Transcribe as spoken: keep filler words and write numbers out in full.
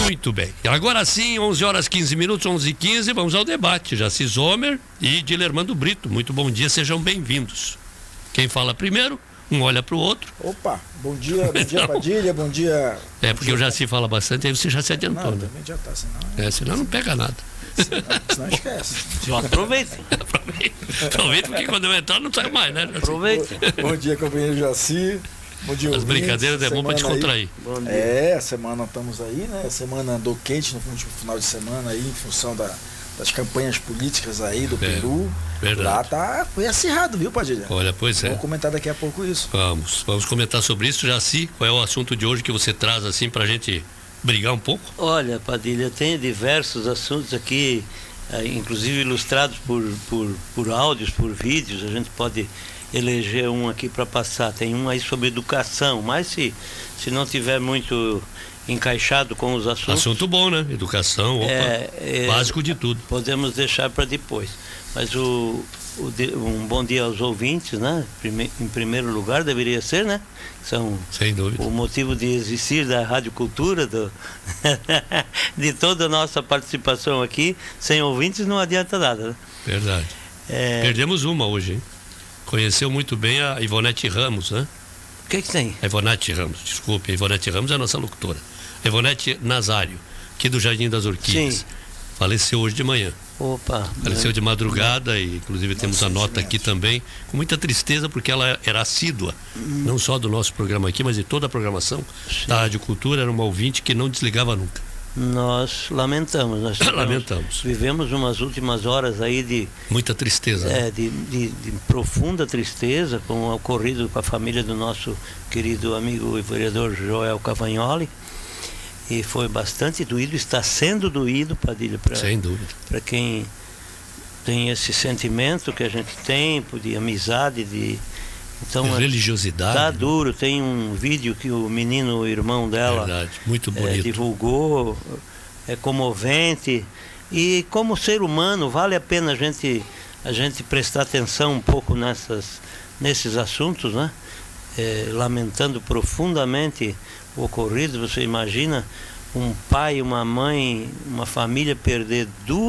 Muito bem. Agora sim, onze horas quinze minutos, onze e quinze, vamos ao debate. Jaci Zomer e Dilermando Brito. Muito bom dia, sejam bem-vindos. Quem fala primeiro, um olha para o outro. Opa, bom dia, bom dia Padilha, bom dia... É, porque o Jaci fala bastante, aí você já se adiantou, não, né? também já tá, senão... É, senão não pega nada. Senão, senão esquece. Só aproveita. Aproveita, aproveita, porque quando eu entrar não sai mais, né? Jaci? Aproveita. Bom dia, companheiro Jaci. Bom dia, As ouvintes. brincadeiras é bom para descontrair. Bom dia. É, a semana estamos aí, né? A semana andou quente no último final de semana aí, em função da, das campanhas políticas aí do É, Peru. verdade. Lá tá, foi acirrado, viu, Padilha? Olha, pois é. Vamos comentar daqui a pouco isso. Vamos, vamos comentar sobre isso, Jaci. Qual é o assunto de hoje que você traz assim pra gente brigar um pouco? Olha, Padilha, tem diversos assuntos aqui, eh, inclusive ilustrados por, por, por áudios, por vídeos. A gente pode eleger um aqui para passar. Tem um aí sobre educação, mas se, se não tiver muito encaixado com os assuntos... Assunto bom, né? Educação, opa, é, é, básico de tudo. Podemos deixar para depois. Mas o, o, um bom dia aos ouvintes, né? Prime, em primeiro lugar deveria ser, né? São Sem dúvida. o motivo de existir da Rádio Cultura, do de toda a nossa participação aqui. Sem ouvintes não adianta nada, né? Verdade. É... Perdemos uma hoje, hein? Conheceu muito bem a Ivonete Ramos, né? O que que tem? A Ivonete Ramos, desculpe, a Ivonete Ramos é a nossa locutora. A Ivonete Nazário, aqui do Jardim das Orquídeas. Sim. Faleceu hoje de manhã. Opa. Faleceu de madrugada e inclusive temos a nota aqui também, com muita tristeza, porque ela era assídua, hum. não só do nosso programa aqui, mas de toda a programação. Sim. Da Rádio Cultura, era uma ouvinte que não desligava nunca. Nós lamentamos, nós tivemos, lamentamos. Vivemos umas últimas horas aí de... Muita tristeza. É, né? de, de, de profunda tristeza com o ocorrido com a família do nosso querido amigo e vereador Joel Cavagnoli. E foi bastante doído, está sendo doído, Padilha, para quem tem esse sentimento que a gente tem, de amizade, de... Então, de religiosidade. Tá duro, tem um vídeo que o menino, o irmão dela, verdade, muito bonito. É, divulgou, é comovente. E como ser humano, vale a pena a gente, a gente prestar atenção um pouco nessas, nesses assuntos, né? É, lamentando profundamente o ocorrido. Você imagina um pai, uma mãe, uma família perder duas